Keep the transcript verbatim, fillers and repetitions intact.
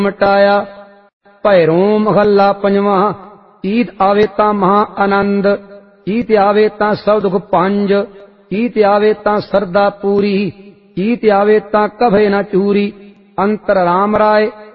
मिटाया। भैरों महला पंजवा। ईत आवे तां महा आनंद, ईत आवे तां सब दुख पंज, ईत आवे तां सरदा पूरी, ईत आवे तां कभे न चूरी। अंतर राम राय